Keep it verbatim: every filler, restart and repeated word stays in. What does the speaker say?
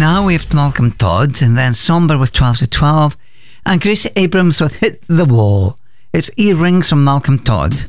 now we have Malcolm Todd, and then Somber with twelve to twelve, and Gracie Abrams with Hit the Wall. It's Earrings from Malcolm Todd.